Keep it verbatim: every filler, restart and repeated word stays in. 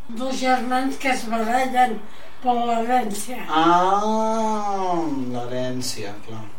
dos germans que es barallen per l'herència. Ah, l'herència, clar.